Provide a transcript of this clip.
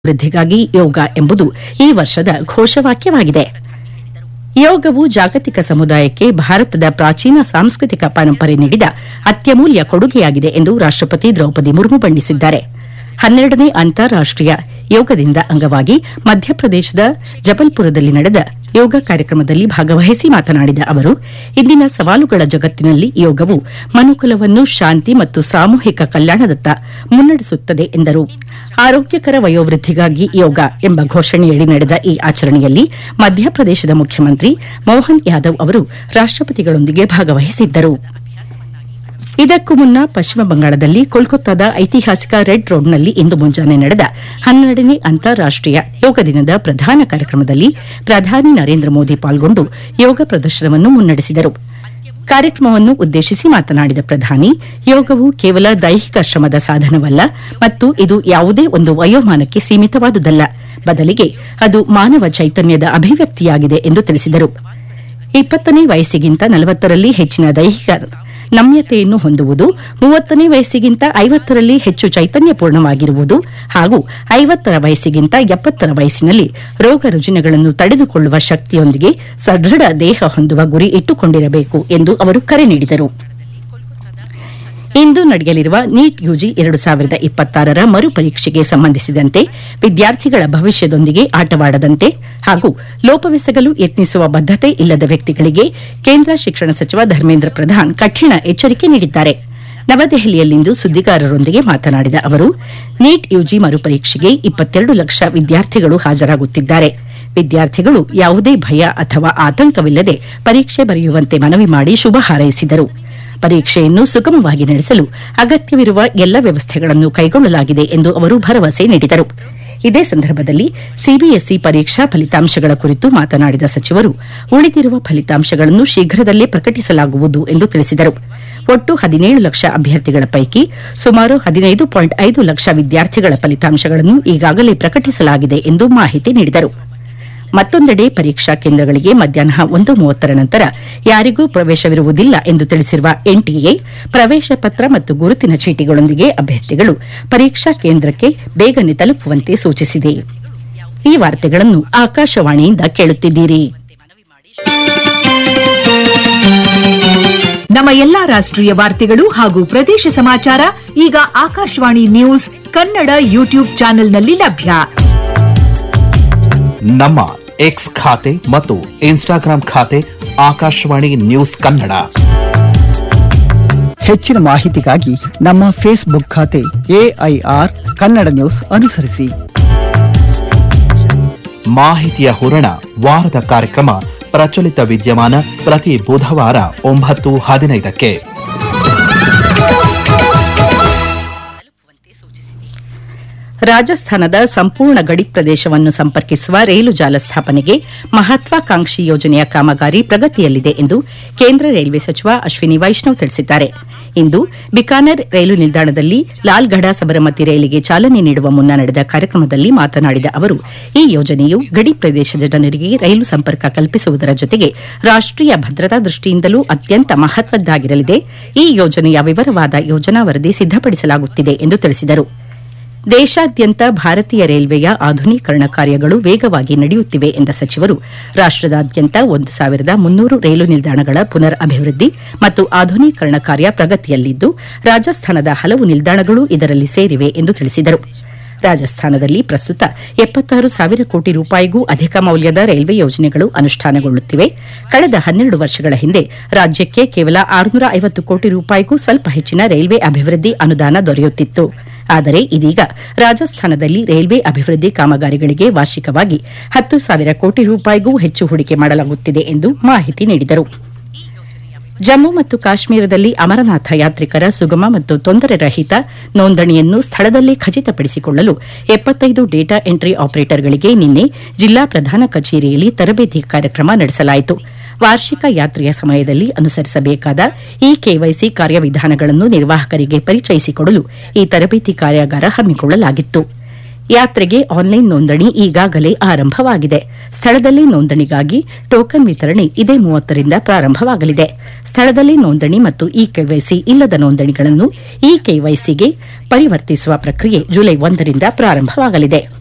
ವೃದ್ಧಿಗಾಗಿ ಯೋಗ ಎಂಬುದು ಈ ವರ್ಷದ ಘೋಷವಾಕ್ಯವಾಗಿದೆ. ಯೋಗವು ಜಾಗತಿಕ ಸಮುದಾಯಕ್ಕೆ ಭಾರತದ ಪ್ರಾಚೀನ ಸಾಂಸ್ಕೃತಿಕ ಪರಂಪರೆ ನೀಡಿದ ಅತ್ಯಮೂಲ್ಯ ಕೊಡುಗೆಯಾಗಿದೆ ಎಂದು ರಾಷ್ಟಪತಿ ದ್ರೌಪದಿ ಮುರ್ಮು ಬಣ್ಣಿಸಿದ್ದಾರೆ. 12ನೇ ಅಂತಾರಾಷ್ಟೀಯ ಯೋಗ ದಿನದ ಅಂಗವಾಗಿ ಮಧ್ಯಪ್ರದೇಶದ ಜಬಲ್ಪುರದಲ್ಲಿ ನಡೆದ ಯೋಗ ಕಾರ್ಯಕ್ರಮದಲ್ಲಿ ಭಾಗವಹಿಸಿ ಮಾತನಾಡಿದ ಅವರು, ಇಂದಿನ ಸವಾಲುಗಳ ಜಗತ್ತಿನಲ್ಲಿ ಯೋಗವು ಮನುಕುಲವನ್ನು ಶಾಂತಿ ಮತ್ತು ಸಾಮೂಹಿಕ ಕಲ್ಯಾಣದತ್ತ ಮುನ್ನಡೆಸುತ್ತದೆ ಎಂದರು. ಆರೋಗ್ಯಕರ ವಯೋವೃದ್ಧಿಗಾಗಿ ಯೋಗ ಎಂಬ ಘೋಷಣೆಯಡಿ ನಡೆದ ಈ ಆಚರಣೆಯಲ್ಲಿ ಮಧ್ಯಪ್ರದೇಶದ ಮುಖ್ಯಮಂತ್ರಿ ಮೋಹನ್ ಯಾದವ್ ಅವರು ರಾಷ್ಟಪತಿಗಳೊಂದಿಗೆ ಭಾಗವಹಿಸಿದ್ದರು. ಇದಕ್ಕೂ ಮುನ್ನ ಪಶ್ಚಿಮ ಬಂಗಾಳದಲ್ಲಿ ಕೋಲ್ಕತ್ತಾದ ಐತಿಹಾಸಿಕ ರೆಡ್ ರೋಡ್ನಲ್ಲಿ ಇಂದು ಮುಂಜಾನೆ ನಡೆದ 12ನೇ ಅಂತಾರಾಷ್ಟೀಯ ಯೋಗ ದಿನದ ಪ್ರಧಾನ ಕಾರ್ಯಕ್ರಮದಲ್ಲಿ ಪ್ರಧಾನಿ ನರೇಂದ್ರ ಮೋದಿ ಪಾಲ್ಗೊಂಡು ಯೋಗ ಪ್ರದರ್ಶನವನ್ನು ಮುನ್ನಡೆಸಿದರು. ಕಾರ್ಯಕ್ರಮವನ್ನು ಉದ್ದೇಶಿಸಿ ಮಾತನಾಡಿದ ಪ್ರಧಾನಿ, ಯೋಗವು ಕೇವಲ ದೈಹಿಕ ಶ್ರಮದ ಸಾಧನವಲ್ಲ ಮತ್ತು ಇದು ಯಾವುದೇ ಒಂದು ವಯೋಮಾನಕ್ಕೆ ಸೀಮಿತವಾದುದಲ್ಲ, ಬದಲಿಗೆ ಅದು ಮಾನವ ಚೈತನ್ಯದ ಅಭಿವ್ಯಕ್ತಿಯಾಗಿದೆ ಎಂದು ತಿಳಿಸಿದರು. 20ನೇ ವಯಸ್ಸಿಗಿಂತ 40ರಲ್ಲಿ ಹೆಚ್ಚಿನ ದೈಹಿಕ ನಮ್ಯತೆಯನ್ನು ಹೊಂದುವುದು, 30ನೇ ವಯಸ್ಸಿಗಿಂತ 50ರಲ್ಲಿ ಹೆಚ್ಚು ಚೈತನ್ಯಪೂರ್ಣವಾಗಿರುವುದು ಹಾಗೂ 50ರ ವಯಸ್ಸಿಗಿಂತ 70ರ ವಯಸ್ಸಿನಲ್ಲಿ ರೋಗ ರುಜಿನಗಳನ್ನು ತಡೆದುಕೊಳ್ಳುವ ಶಕ್ತಿಯೊಂದಿಗೆ ಸದೃಢ ದೇಹ ಹೊಂದುವ ಗುರಿ ಇಟ್ಟುಕೊಂಡಿರಬೇಕು ಎಂದು ಅವರು ಕರೆ ನೀಡಿದರು. ಇಂದು ನಡೆಯಲಿರುವ ನೀಟ್ ಯುಜಿ 2026ರ ಮರುಪರೀಕ್ಷೆಗೆ ಸಂಬಂಧಿಸಿದಂತೆ ವಿದ್ಯಾರ್ಥಿಗಳ ಭವಿಷ್ಯದೊಂದಿಗೆ ಆಟವಾಡದಂತೆ ಹಾಗೂ ಲೋಪವೆಸಗಲು ಯತ್ನಿಸುವ ಬದ್ದತೆ ಇಲ್ಲದ ವ್ಯಕ್ತಿಗಳಿಗೆ ಕೇಂದ್ರ ಶಿಕ್ಷಣ ಸಚಿವ ಧರ್ಮೇಂದ್ರ ಪ್ರಧಾನ್ ಕಠಿಣ ಎಚ್ಚರಿಕೆ ನೀಡಿದ್ದಾರೆ. ನವದೆಹಲಿಯಲ್ಲಿಂದು ಸುದ್ದಿಗಾರರೊಂದಿಗೆ ಮಾತನಾಡಿದ ಅವರು, ನೀಟ್ ಯುಜಿ ಮರುಪರೀಕ್ಷೆಗೆ 22 ಲಕ್ಷ ವಿದ್ಯಾರ್ಥಿಗಳು ಹಾಜರಾಗುತ್ತಿದ್ದಾರೆ. ವಿದ್ಯಾರ್ಥಿಗಳು ಯಾವುದೇ ಭಯ ಅಥವಾ ಆತಂಕವಿಲ್ಲದೆ ಪರೀಕ್ಷೆ ಬರೆಯುವಂತೆ ಮನವಿ ಮಾಡಿ ಶುಭ ಹಾರೈಸಿದರು. ಪರೀಕ್ಷೆಯನ್ನು ಸುಗಮವಾಗಿ ನಡೆಸಲು ಅಗತ್ಯವಿರುವ ಎಲ್ಲ ವ್ಯವಸ್ಥೆಗಳನ್ನು ಕೈಗೊಳ್ಳಲಾಗಿದೆ ಎಂದು ಅವರು ಭರವಸೆ ನೀಡಿದರು. ಇದೇ ಸಂದರ್ಭದಲ್ಲಿ ಸಿಬಿಎಸ್ಇ ಪರೀಕ್ಷಾ ಫಲಿತಾಂಶಗಳ ಕುರಿತು ಮಾತನಾಡಿದ ಸಚಿವರು, ಉಳಿದಿರುವ ಫಲಿತಾಂಶಗಳನ್ನು ಶೀಘ್ರದಲ್ಲೇ ಪ್ರಕಟಿಸಲಾಗುವುದು ಎಂದು ತಿಳಿಸಿದರು. ಒಟ್ಟು 17 ಲಕ್ಷ ಅಭ್ಯರ್ಥಿಗಳ ಪೈಕಿ ಸುಮಾರು 15.5 ಲಕ್ಷ ವಿದ್ಯಾರ್ಥಿಗಳ ಫಲಿತಾಂಶಗಳನ್ನು ಈಗಾಗಲೇ ಪ್ರಕಟಿಸಲಾಗಿದೆ ಎಂದು ಮಾಹಿತಿ ನೀಡಿದರು. ಮತ್ತೊಂದೆಡೆ ಪರೀಕ್ಷಾ ಕೇಂದ್ರಗಳಿಗೆ ಮಧ್ಯಾಹ್ನ 1:30 ನಂತರ ಯಾರಿಗೂ ಪ್ರವೇಶವಿರುವುದಿಲ್ಲ ಎಂದು ತಿಳಿಸಿರುವ ಎನ್ಟಿಎ, ಪ್ರವೇಶ ಪತ್ರ ಮತ್ತು ಗುರುತಿನ ಚೀಟಿಗಳೊಂದಿಗೆ ಅಭ್ಯರ್ಥಿಗಳು ಪರೀಕ್ಷಾ ಕೇಂದ್ರಕ್ಕೆ ಬೇಗನೆ ತಲುಪುವಂತೆ ಸೂಚಿಸಿದೆ. ಈ ವಾರ್ತೆಗಳನ್ನು ಆಕಾಶವಾಣಿಯಿಂದ ಕೇಳುತ್ತಿದ್ದೀರಿ. ನಮ್ಮ ಎಲ್ಲಾ ರಾಷ್ಟ್ರೀಯ ವಾರ್ತೆಗಳು ಹಾಗೂ ಪ್ರದೇಶ ಸಮಾಚಾರ ಈಗ ಆಕಾಶವಾಣಿ ನ್ಯೂಸ್ ಕನ್ನಡ ಯೂಟ್ಯೂಬ್ ಚಾನೆಲ್ನಲ್ಲಿ ಲಭ್ಯ. ನಮ್ಮ ಎಕ್ಸ್ ಖಾತೆ ಮತ್ತು ಇನ್ಸ್ಟಾಗ್ರಾಂ ಖಾತೆ ಆಕಾಶವಾಣಿ ನ್ಯೂಸ್ ಕನ್ನಡ. ಹೆಚ್ಚಿನ ಮಾಹಿತಿಗಾಗಿ ನಮ್ಮ ಫೇಸ್ಬುಕ್ ಖಾತೆ ಎಐಆರ್ ಕನ್ನಡ ನ್ಯೂಸ್ ಅನುಸರಿಸಿ. ಮಾಹಿತಿಯ ಹೂರಣ ವಾರದ ಕಾರ್ಯಕ್ರಮ ಪ್ರಚಲಿತ ವಿದ್ಯಮಾನ ಪ್ರತಿ ಬುಧವಾರ 9:15ಕ್ಕೆ. ರಾಜಸ್ಥಾನದ ಸಂಪೂರ್ಣ ಗಡಿ ಪ್ರದೇಶವನ್ನು ಸಂಪರ್ಕಿಸುವ ರೈಲು ಜಾಲ ಸ್ಥಾಪನೆಗೆ ಮಹತ್ವಾಕಾಂಕ್ಷಿ ಯೋಜನೆಯ ಕಾಮಗಾರಿ ಪ್ರಗತಿಯಲ್ಲಿದೆ ಎಂದು ಕೇಂದ್ರ ರೈಲ್ವೆ ಸಚಿವ ಅಶ್ವಿನಿ ವೈಷ್ಣವ್ ತಿಳಿಸಿದ್ದಾರೆ. ಇಂದು ಬಿಕಾನೆರ್ ರೈಲು ನಿಲ್ದಾಣದಲ್ಲಿ ಲಾಲ್ಗಢ ಸಬರಮತಿ ರೈಲಿಗೆ ಚಾಲನೆ ನೀಡುವ ಮುನ್ನ ನಡೆದ ಕಾರ್ಯಕ್ರಮದಲ್ಲಿ ಮಾತನಾಡಿದ ಅವರು, ಈ ಯೋಜನೆಯು ಗಡಿ ಪ್ರದೇಶದ ಜನರಿಗೆ ರೈಲು ಸಂಪರ್ಕ ಕಲ್ಪಿಸುವುದರ ಜೊತೆಗೆ ರಾಷ್ಟೀಯ ಭದ್ರತಾ ದೃಷ್ಟಿಯಿಂದಲೂ ಅತ್ಯಂತ ಮಹತ್ವದ್ದಾಗಿರಲಿದೆ. ಈ ಯೋಜನೆಯ ವಿವರವಾದ ಯೋಜನಾ ವರದಿ ಸಿದ್ದಪಡಿಸಲಾಗುತ್ತಿದೆ ಎಂದು ತಿಳಿಸಿದರು. ದೇಶಾದ್ಯಂತ ಭಾರತೀಯ ರೈಲ್ವೆಯ ಆಧುನೀಕರಣ ಕಾರ್ಯಗಳು ವೇಗವಾಗಿ ನಡೆಯುತ್ತಿವೆ ಎಂದ ಸಚಿವರು, ರಾಷ್ಟದಾದ್ಯಂತ 1300 ರೈಲು ನಿಲ್ದಾಣಗಳ ಪುನರ್ ಅಭಿವೃದ್ಧಿ ಮತ್ತು ಆಧುನೀಕರಣ ಕಾರ್ಯ ಪ್ರಗತಿಯಲ್ಲಿದ್ದು, ರಾಜಸ್ಥಾನದ ಹಲವು ನಿಲ್ದಾಣಗಳು ಇದರಲ್ಲಿ ಸೇರಿವೆ ಎಂದು ತಿಳಿಸಿದರು. ರಾಜಸ್ಥಾನದಲ್ಲಿ ಪ್ರಸ್ತುತ 76,000 ಕೋಟಿ ರೂಪಾಯಿಗೂ ಅಧಿಕ ಮೌಲ್ಯದ ರೈಲ್ವೆ ಯೋಜನೆಗಳು ಅನುಷ್ಠಾನಗೊಳ್ಳುತ್ತಿವೆ. ಕಳೆದ 12 ವರ್ಷಗಳ ಹಿಂದೆ ರಾಜ್ಯಕ್ಕೆ ಕೇವಲ 650 ಕೋಟಿ ರೂಪಾಯಿಗೂ ಸ್ವಲ್ಪ ಹೆಚ್ಚಿನ ರೈಲ್ವೆ ಅಭಿವೃದ್ಧಿ ಅನುದಾನ ದೊರೆಯುತ್ತಿತ್ತು. ಆದರೆ ಇದೀಗ ರಾಜಸ್ಥಾನದಲ್ಲಿ ರೈಲ್ವೆ ಅಭಿವೃದ್ಧಿ ಕಾಮಗಾರಿಗಳಿಗೆ ವಾರ್ಷಿಕವಾಗಿ 10,000 ಕೋಟಿ ರೂಪಾಯಿಗೂ ಹೆಚ್ಚು ಹೂಡಿಕೆ ಮಾಡಲಾಗುತ್ತಿದೆ ಎಂದು ಮಾಹಿತಿ ನೀಡಿದರು. ಜಮ್ಮು ಮತ್ತು ಕಾಶ್ಮೀರದಲ್ಲಿ ಅಮರನಾಥ ಯಾತ್ರಿಕರ ಸುಗಮ ಮತ್ತು ತೊಂದರೆ ರಹಿತ ನೋಂದಣಿಯನ್ನು ಸ್ಥಳದಲ್ಲೇ ಖಚಿತಪಡಿಸಿಕೊಳ್ಳಲು 75 ಡೇಟಾ ಎಂಟ್ರಿ ಆಪರೇಟರ್ಗಳಿಗೆ ನಿನ್ನೆ ಜಿಲ್ಲಾ ಪ್ರಧಾನ ಕಚೇರಿಯಲ್ಲಿ ತರಬೇತಿ ಕಾರ್ಯಕ್ರಮ ನಡೆಸಲಾಯಿತು. ವಾರ್ಷಿಕ ಯಾತ್ರೆಯ ಸಮಯದಲ್ಲಿ ಅನುಸರಿಸಬೇಕಾದ ಈ ಕೆವೈಸಿ ಕಾರ್ಯವಿಧಾನಗಳನ್ನು ನಿರ್ವಾಹಕರಿಗೆ ಪರಿಚಯಿಸಿಕೊಡಲು ಈ ತರಬೇತಿ ಕಾರ್ಯಾಗಾರ ಹಮ್ಮಿಕೊಳ್ಳಲಾಗಿತ್ತು. ಯಾತ್ರೆಗೆ ಆನ್ಲೈನ್ ನೋಂದಣಿ ಈಗಾಗಲೇ ಆರಂಭವಾಗಿದೆ. ಸ್ಥಳದಲ್ಲೇ ನೋಂದಣಿಗಾಗಿ ಟೋಕನ್ ವಿತರಣೆ ಇದೇ 30ರಿಂದ ಪ್ರಾರಂಭವಾಗಲಿದೆ. ಸ್ಥಳದಲ್ಲೇ ನೋಂದಣಿ ಮತ್ತು ಇ ಕೆವೈಸಿ ಇಲ್ಲದ ನೋಂದಣಿಗಳನ್ನು ಇ ಕೆವೈಸಿಗೆ ಪರಿವರ್ತಿಸುವ ಪ್ರಕ್ರಿಯೆ ಜುಲೈ 1ರಿಂದ ಪ್ರಾರಂಭವಾಗಲಿದೆ.